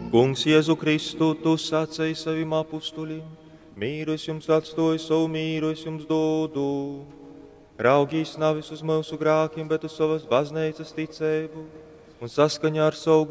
Kungs, Jēzu Kristu, tu sacēji saviem apustulim, mīru es jums atstoju, savu mīru es jums dodu. Raugīs navis uz mūsu grākiem, bet uz savas baznīcas ticību un saskaņā ar savu